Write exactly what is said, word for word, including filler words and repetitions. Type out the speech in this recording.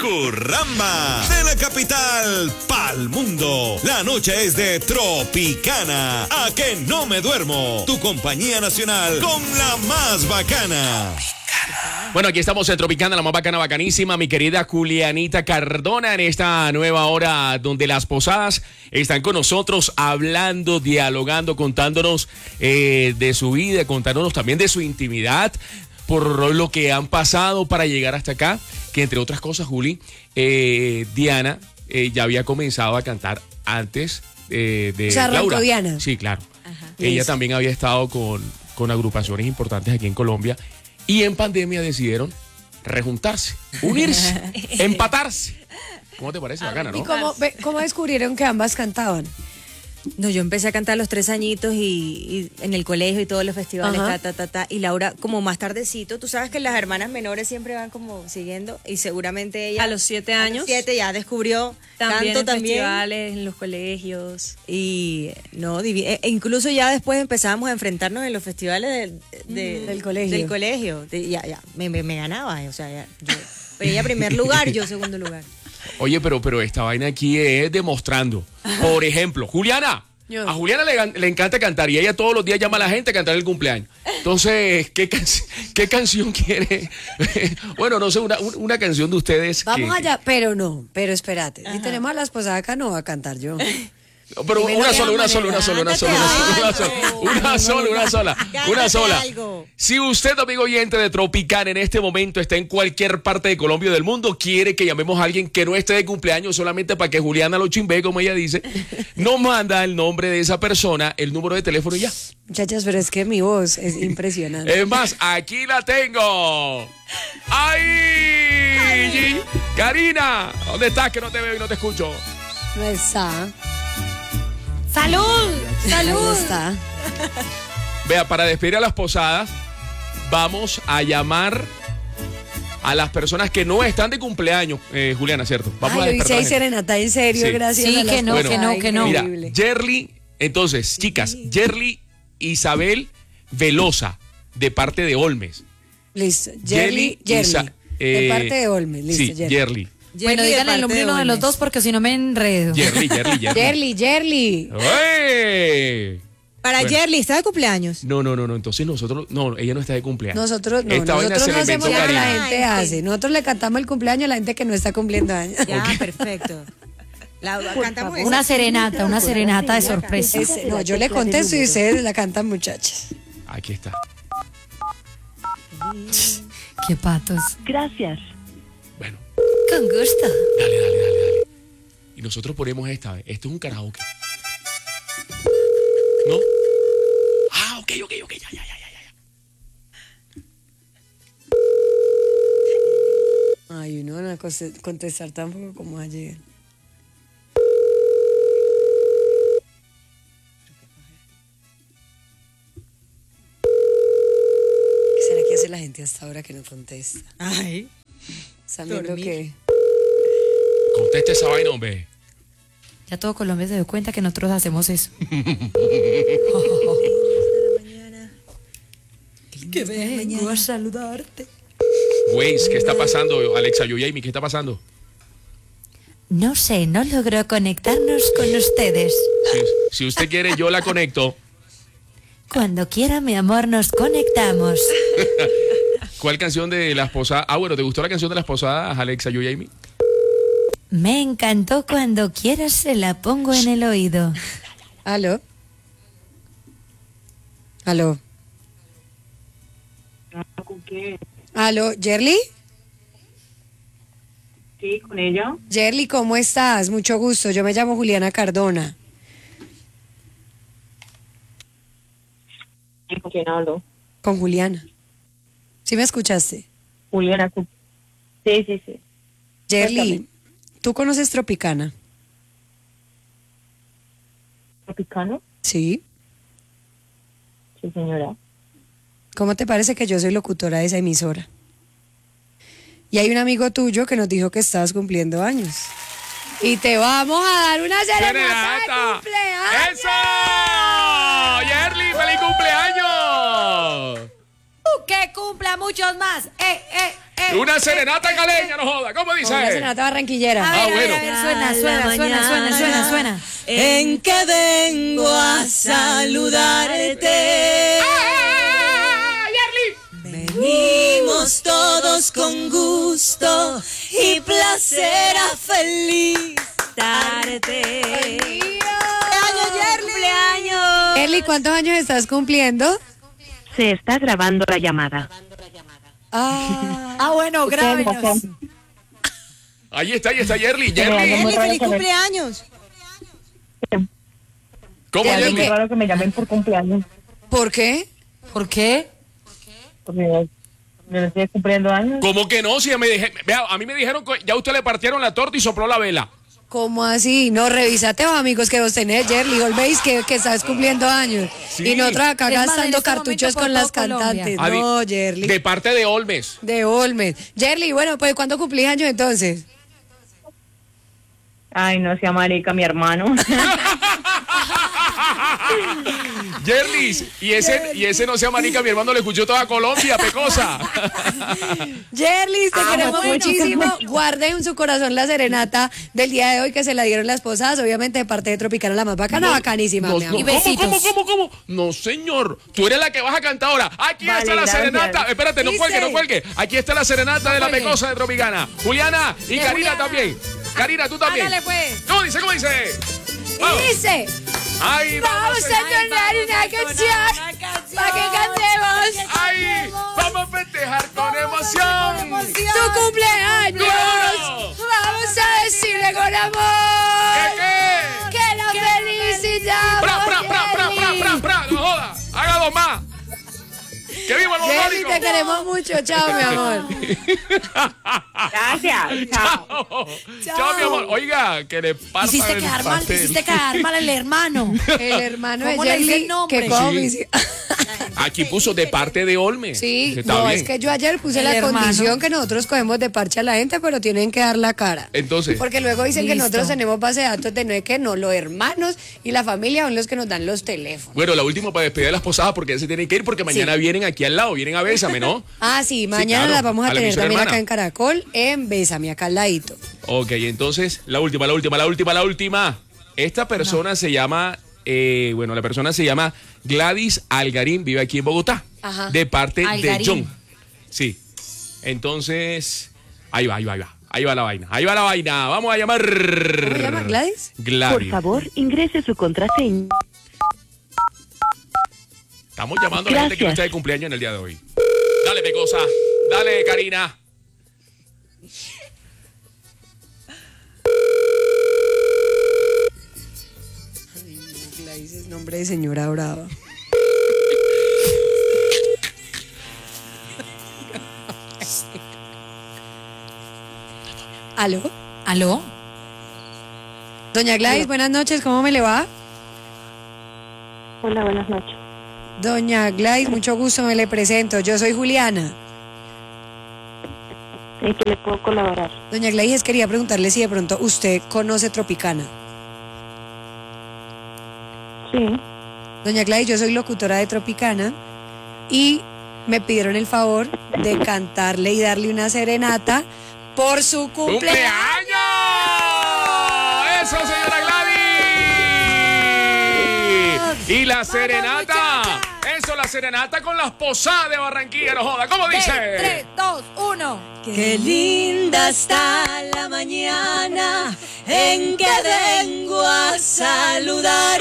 Curramba, de la capital pa'l mundo. La noche es de Tropicana. A que no me duermo. Tu compañía nacional con la más bacana. Bueno, aquí estamos en Tropicana, la más bacana, bacanísima, mi querida Julianita Cardona, en esta nueva hora donde las posadas están con nosotros hablando, dialogando, contándonos eh, de su vida, contándonos también de su intimidad, por lo que han pasado para llegar hasta acá, que entre otras cosas, Juli, eh, Diana eh, ya había comenzado a cantar antes eh, de o sea, Laura. Diana. Sí, claro. Ajá. Ella Listo. también había estado con, con agrupaciones importantes aquí en Colombia. Y en pandemia decidieron rejuntarse, unirse, empatarse. ¿Cómo te parece? Bacana, ¿no? ¿Y cómo, ve- cómo descubrieron que ambas cantaban? No, yo empecé a cantar a los tres añitos y, y en el colegio y todos los festivales, Ajá. ta, ta, ta, ta. Y Laura, como más tardecito, tú sabes que las hermanas menores siempre van como siguiendo y seguramente ella... A los siete A años. los siete ya descubrió También canto en también. festivales, en los colegios. Y no, divi- e- e incluso ya después empezábamos a enfrentarnos en los festivales de- de- Del colegio. Del colegio. De- ya, ya, me, me, me ganaba, o sea, ya, yo, ella primer lugar, yo segundo lugar. Oye, pero, pero esta vaina aquí es demostrando. Por ejemplo, Juliana. Yo. A Juliana le, gan- le encanta cantar y ella todos los días llama a la gente a cantar el cumpleaños. Entonces, ¿qué, can- qué canción quiere? Bueno, no sé, una, un- una canción de ustedes. Vamos que- allá, pero no, pero espérate. Si tenemos a la esposada acá, no va a cantar yo. Pero Dime una de sola, qué una sola, una manera. sola, una sola, una sola, una sola, una sola, una Cántate sola. algo. Si usted, amigo oyente de Tropicana, en este momento está en cualquier parte de Colombia o del mundo, quiere que llamemos a alguien que no esté de cumpleaños solamente para que Juliana lo chimbe, como ella dice, nos manda el nombre de esa persona, el número de teléfono y ya. Muchachas, pero es que mi voz es impresionante. Es más, aquí la tengo. ¡Ay! Karina, ¿dónde estás que no te veo y no te escucho? No está. ¡Salud! No está. Vea, para despedir a las posadas, vamos a llamar a las personas que no están de cumpleaños, eh, Juliana, ¿cierto? Vamos Ay, a hoy sí despertar hay a la gente. serenata, en serio, Sí. gracias Sí, a las que no, Bueno, que no, que no. Mira, Increíble. Yerly, entonces, chicas, Yerly Isabel Velosa, de parte de Olmes. Listo. Yerly, Yerly. Isa- de eh, parte de Olmes, listo, Sí, Yerly. Yerly. Bueno, Yerly de digan el parte nombre de uno de los Olmes. dos porque si no me enredo. Yerly, Yerly, Yerly. Yerly, Yerly. ¡Ey! Para Bueno. Yerly, ¿está de cumpleaños? No, no, no, no, entonces nosotros, no, ella no está de cumpleaños. Nosotros no, Esta vaina nosotros se no la hacemos inventó lo que la Karina. gente Ay, hace. Nosotros le cantamos el cumpleaños a la gente que no está cumpliendo años. Ya, perfecto. Laura, cantamos esa. Una serenata, una serenata de sorpresa. Ese- no, yo le contesto y ustedes la cantan, muchachas. Aquí está. Qué patos. Gracias. Bueno, Con gusto. dale, dale, dale, dale. Y nosotros ponemos esta vez. Esto es un karaoke. ¿No? Ah, ok, ok, ok, ya, ya, ya, ya, ya. Ay, uno no va a cose- contestar tampoco como ayer. ¿Qué será que hace la gente hasta ahora que no contesta? Ay. ¿Están viendo Dormir. que Conteste esa vaina, hombre. Ya todo Colombia se dio cuenta que nosotros hacemos eso. Que vengo a saludarte. Waze, ¿qué está pasando? Alexa, yo y Amy, ¿qué está pasando? No sé, no logro conectarnos con ustedes. Si, si usted quiere, yo la conecto. Cuando quiera, mi amor, nos conectamos. ¿Cuál canción de las posadas? Ah, bueno, ¿te gustó la canción de las posadas, Alexa, yo y Amy? Me encantó. Cuando quieras se la pongo en el oído. ¿Aló? ¿Aló? ¿Con qué? ¿Aló? ¿Yerly? Sí, con ella. Yerly, ¿cómo estás? Mucho gusto. Yo me llamo Juliana Cardona. ¿Y con quién hablo? Con Juliana. ¿Sí me escuchaste? Juliana. cu- Sí, sí, sí. Yerly, Cuéntame. ¿tú conoces Tropicana? ¿Tropicano? Sí. Sí, señora. ¿Cómo te parece que yo soy locutora de esa emisora? Y hay un amigo tuyo que nos dijo que estabas cumpliendo años. Y te vamos a dar una serenata de cumpleaños. ¡Eso! ¡Yerly, feliz cumpleaños! ¡Que cumpla muchos más! ¡Eh, eh, Una serenata caleña, no joda. ¿Cómo dice? Una serenata barranquillera. A ver, Ah, a ver, bueno. a ver, suena, suena, suena, suena, suena, suena. En que vengo a saludarte. Venimos todos con gusto y placer a feliz darte. ¡Cumpleaños! Eli, ¿cuántos años estás cumpliendo? Se está grabando la llamada. Ah, Ah, bueno, grábenos. Ahí está, ahí está Yerly. Se me hace Yerly. muy raro ¡Feliz que me- cumpleaños! ¿Cómo, Yerly, Es muy Yerly? ¿qué? raro que me llamen por cumpleaños. ¿por qué? ¿Por qué? Porque yo, yo no estoy cumpliendo años. ¿Cómo que no? Si ya me dije, vea, a mí me dijeron que ya usted le partieron la torta y sopló la vela. ¿Cómo así? No, revísate vos, amigos, que vos tenés, Yerly. Volvéis que, que estás cumpliendo años. Sí. Y nosotros acá Es más, en gastando este cartuchos momento por con las todo Colombia. cantantes. Adi- No, Yerly. De parte de Olmes. De Olmes. Yerly, bueno, pues ¿cuándo cumplís años entonces? Ay, no sea marica, mi hermano. Yerlis, y ese, y ese no sea manica, mi hermano le escuchó toda Colombia, pecosa. Yerly, te Ah, queremos bueno. muchísimo. Guarde en su corazón la serenata del día de hoy que se la dieron las posadas, obviamente de parte de Tropicana, la más bacana, bacanísima, No, mi no, amor. Y ¿cómo, besitos. ¿cómo, cómo, cómo? No, señor. Tú eres la que vas a cantar ahora. Aquí Vale, está la gracias. serenata. Espérate, no Dice. cuelgue, no cuelgue. Aquí está la serenata de la cuelgue. pecosa de Tropicana. Juliana y De Karina Juliana. también. Karina, tú también. Hágale, pues. ¿Cómo dice? ¿Cómo dice? Vamos. Y dice, Ay, vamos a entonar una canción para que cantemos Ay, vamos a festejar con emoción. tu cumpleaños. ¡Claro! Vamos a decirle con amor ¿Qué, qué? que la felicidad. ¡Pra, pra, pra, pra, pra, pra, pra! ¡No joda! ¡Haga dos más! ¡Que viva el Yerly, bombónico! te queremos mucho. Chao, mi amor. Gracias. Chao. Chao. Chao, mi amor. Oiga, que le pasa Hiciste el quedar mal, pastel. hiciste quedar mal el hermano. El hermano de ¿Cómo le dice Yerly, el nombre? que como Sí. mis- Aquí puso de parte de Olme. Sí, Está no, bien. es que yo ayer puse El la hermano. condición que nosotros cogemos de parche a la gente, pero tienen que dar la cara. Entonces, Porque luego dicen que Listo. nosotros tenemos base de datos de no es que no, los hermanos y la familia son los que nos dan los teléfonos. bueno, la última para despedir a las posadas porque ya se tienen que ir porque mañana vienen aquí al lado, vienen a Bésame, ¿no? Ah, sí, mañana claro, las vamos a, a la tener emisora también hermana. acá en Caracol, en Bésame, acá al ladito. Ok, entonces, la última, la última, la última, la última. Esta persona se llama, eh, bueno, la persona se llama Gladys Algarín, vive aquí en Bogotá. Ajá. De parte Algarín. de John. Sí. Entonces, ahí va, ahí va, ahí va. Ahí va la vaina, ahí va la vaina. Vamos a llamar. ¿Cómo se llama, Gladys? Gladys. Por favor, ingrese su contraseña. Estamos llamando a la gente que no Gracias. está de cumpleaños en el día de hoy. Dale, Pecosa. Dale, Karina. Gladys es nombre de señora brava. ¿Aló? ¿Aló? Doña Gladys, buenas noches, ¿cómo me le va? Hola, buenas noches. Doña Gladys, mucho gusto, me le presento. Yo soy Juliana. ¿En qué le puedo colaborar? Doña Gladys, quería preguntarle si de pronto usted conoce Tropicana. Sí. Doña Gladys, yo soy locutora de Tropicana y me pidieron el favor de cantarle y darle una serenata por su cumpleaños. ¡Cumpleaños! ¡Eso, señora Gladys! Y la serenata. Eso, la serenata con las posadas de Barranquilla, no joda. ¿Cómo dice? tres, dos, uno. Qué linda está la mañana en que vengo a saludar.